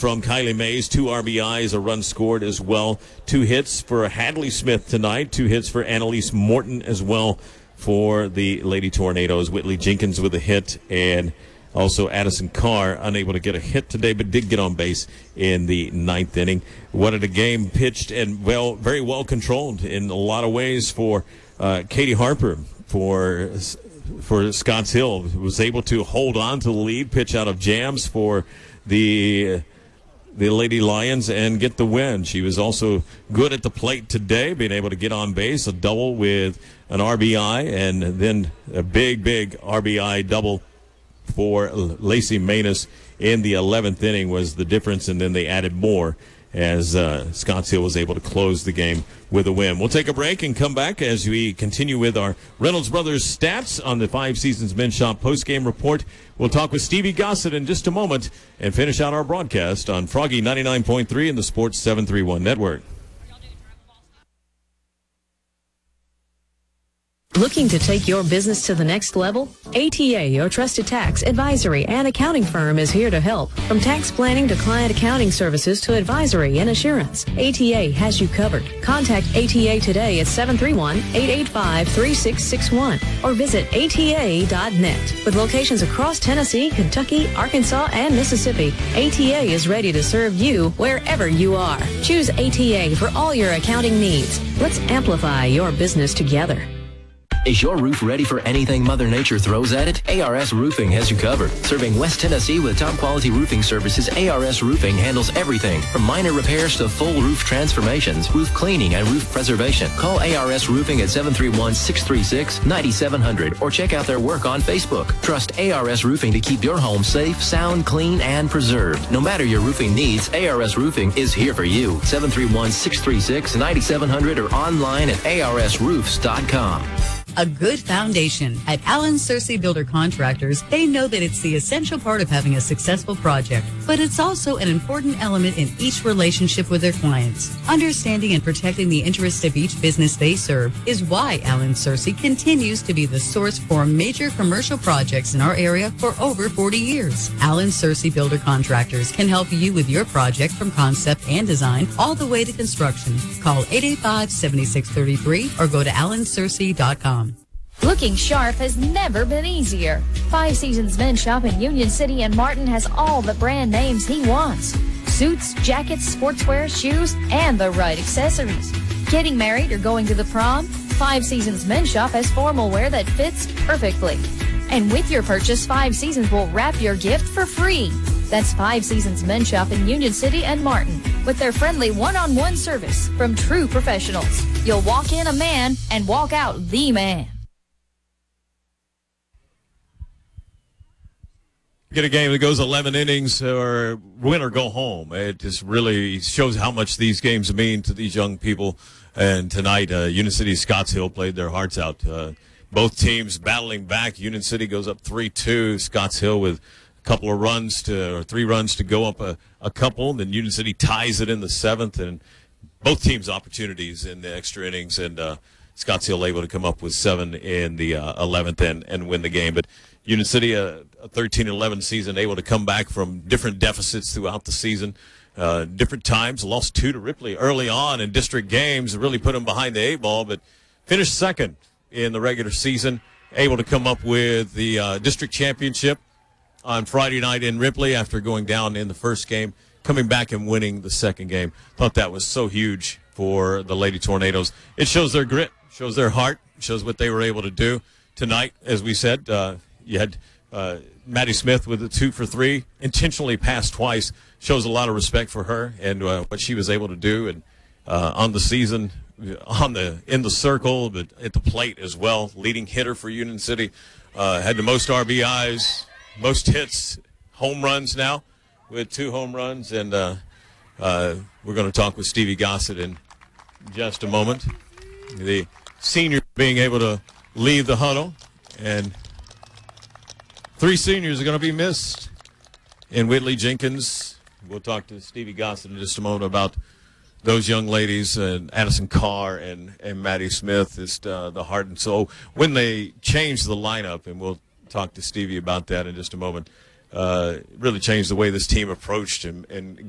from Kylie Mays, 2 RBIs, a run scored as well. 2 hits for Hadley Smith tonight, 2 hits for Annalise Morton as well for the Lady Tornadoes. Whitley Jenkins with a hit, and also Addison Carr unable to get a hit today, but did get on base in the 9th inning. What a game pitched and very well controlled in a lot of ways for Katie Harper for Scotts Hill. Was able to hold on to the lead, pitch out of jams for the Lady Lions and get the win. She was also good at the plate today, being able to get on base, a double with an RBI, and then a big RBI double for Lacey Manus in the 11th inning was the difference, and then they added more as Scotts Hill was able to close the game with a win. We'll take a break and come back as we continue with our Reynolds Brothers stats on the 5 Seasons Men's Shop post-game report. We'll talk with Stevie Gossett in just a moment and finish out our broadcast on Froggy 99.3 and the Sports 731 Network. Looking to take your business to the next level? ATA, your trusted tax, advisory, and accounting firm is here to help. From tax planning to client accounting services to advisory and assurance, ATA has you covered. Contact ATA today at 731-885-3661 or visit ATA.net. With locations across Tennessee, Kentucky, Arkansas, and Mississippi, ATA is ready to serve you wherever you are. Choose ATA for all your accounting needs. Let's amplify your business together. Is your roof ready for anything Mother Nature throws at it? ARS Roofing has you covered. Serving West Tennessee with top-quality roofing services, ARS Roofing handles everything from minor repairs to full roof transformations, roof cleaning, and roof preservation. Call ARS Roofing at 731-636-9700 or check out their work on Facebook. Trust ARS Roofing to keep your home safe, sound, clean, and preserved. No matter your roofing needs, ARS Roofing is here for you. 731-636-9700 or online at arsroofs.com. A good foundation. At Allen Searcy Builder Contractors, they know that it's the essential part of having a successful project, but it's also an important element in each relationship with their clients. Understanding and protecting the interests of each business they serve is why Allen Searcy continues to be the source for major commercial projects in our area for over 40 years. Allen Searcy Builder Contractors can help you with your project from concept and design all the way to construction. Call 885-7633 or go to allensearcy.com. Looking sharp has never been easier. 5 Seasons Men's Shop in Union City and Martin has all the brand names he wants. Suits, jackets, sportswear, shoes, and the right accessories. Getting married or going to the prom? 5 Seasons Men's Shop has formal wear that fits perfectly. And with your purchase, 5 Seasons will wrap your gift for free. That's 5 Seasons Men's Shop in Union City and Martin with their friendly one-on-one service from true professionals. You'll walk in a man and walk out the man. Get a game that goes 11 innings or win or go home. It just really shows how much these games mean to these young people. And tonight, Union City Scotts Hill played their hearts out. Both teams battling back. Union City goes up 3-2. Scotts Hill with a couple of runs or 3 runs to go up a couple. Then Union City ties it in the 7th. And both teams opportunities in the extra innings. And Scotts Hill able to come up with 7 in the 11th and win the game. But Union City, a 13-11 season, able to come back from different deficits throughout the season, different times. Lost 2 to Ripley early on in district games, really put them behind the 8 ball, but finished second in the regular season, able to come up with the district championship on Friday night in Ripley after going down in the first game, coming back and winning the second game. Thought that was so huge for the Lady Tornadoes. It shows their grit, shows their heart, shows what they were able to do tonight. As we said, you had Maddie Smith with a 2 for 3, intentionally passed twice. Shows a lot of respect for her and what she was able to do, and on the season, in the circle, but at the plate as well. Leading hitter for Union City, had the most RBIs, most hits, home runs now with 2 home runs, and we're going to talk with Stevie Gossett in just a moment. The senior being able to leave the huddle, and 3 seniors are going to be missed in Whitley Jenkins. We'll talk to Stevie Gossett in just a moment about those young ladies, and Addison Carr and Maddie Smith is the heart and soul. When they changed the lineup, and we'll talk to Stevie about that in just a moment, really changed the way this team approached and